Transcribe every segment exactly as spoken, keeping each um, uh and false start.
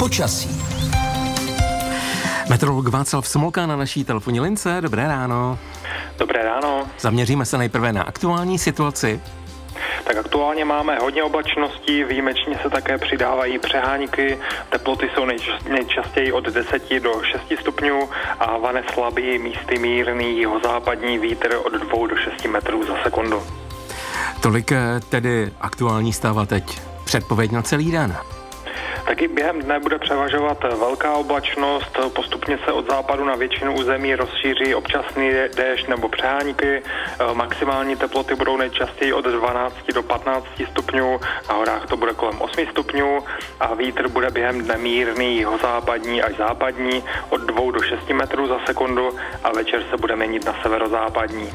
Počasí. Meteorolog Václav Smolka na naší telefonní lince. Dobré ráno. Dobré ráno. Zaměříme se nejprve na aktuální situaci. Tak aktuálně máme hodně oblačností, výjimečně se také přidávají přehánky, teploty jsou nejč- nejčastěji od deseti do šesti stupňů a vane slabý, místy mírný jihozápadní vítr od dvou do šesti metrů za sekundu. Tolik tedy aktuální stáva teď. Předpověď na celý den. Taky během dne bude převažovat velká oblačnost, postupně se od západu na většinu území rozšíří občasný déšť nebo přehánky, maximální teploty budou nejčastěji od dvanácti do patnácti stupňů, na horách to bude kolem osmi stupňů a vítr bude během dne mírný, jihozápadní až západní od dvou do šesti metrů za sekundu a večer se bude měnit na severozápadní.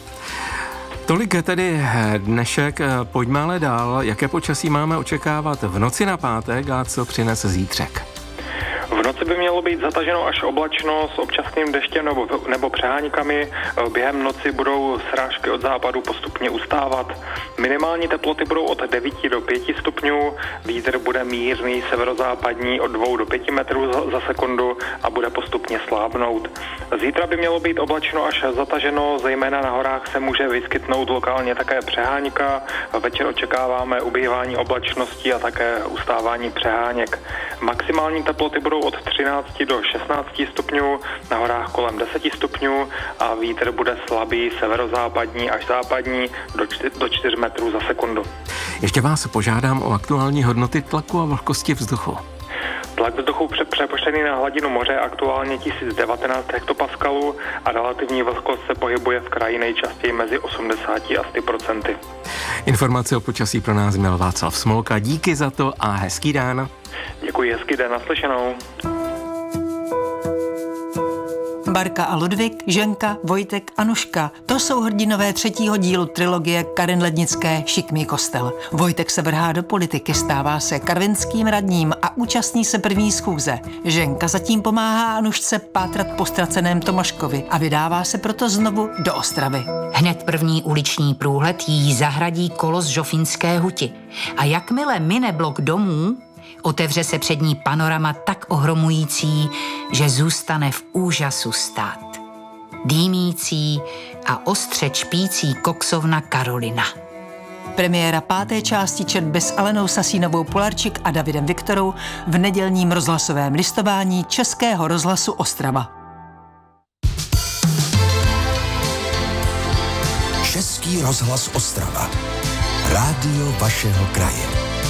Tolik tedy dnešek, pojďme ale dál. Jaké počasí máme očekávat v noci na pátek a co přinese zítřek? V noci by mělo být zataženo až oblačno s občasným deštěm nebo, nebo přeháníkami. Během noci budou srážky od západu postupně ustávat. Minimální teploty budou od devíti do pěti stupňů. Vítr bude mírný, severozápadní od dvou do pěti metrů za, za sekundu a bude postupně slábnout. Zítra by mělo být oblačno až zataženo, zejména na horách se může vyskytnout lokálně také přehánka. Večer očekáváme ubývání oblačnosti a také ustávání přeháněk. Maximální teploty budou od třinácti do šestnácti stupňů, na horách kolem deseti stupňů a vítr bude slabý, severozápadní až západní do čtyř metrů za sekundu. Ještě vás požádám o aktuální hodnoty tlaku a vlhkosti vzduchu. Tlak vzduchu přepočtený na hladinu moře aktuálně tisíc devatenáct hektopaskalů a relativní vlhkost se pohybuje v kraji nejčastěji mezi osmdesáti a sto procenty. Informace o počasí pro nás měl Václav Smolka. Díky za to a hezký den. Děkuji, hezký den, naslyšenou. Barka a Ludvík, Ženka, Vojtek, Anuška. To jsou hrdinové třetího dílu trilogie Karin Lednické Šikmý kostel. Vojtek se vrhá do politiky, stává se karvinským radním a účastní se první schůze. Ženka zatím pomáhá Anušce pátrat po ztraceném Tomaškovi a vydává se proto znovu do Ostravy. Hned první uliční průhled jí zahradí kolo z Žofínské huti. A jakmile mine blok domů, otevře se před ní panorama tak ohromující, že zůstane v úžasu stát. Dýmící a ostře čpící koksovna Karolina. Premiéra páté části četby s Alenou Sasínovou Polarčik a Davidem Viktorou v nedělním rozhlasovém listování Českého rozhlasu Ostrava. Český rozhlas Ostrava. Rádio vašeho kraje.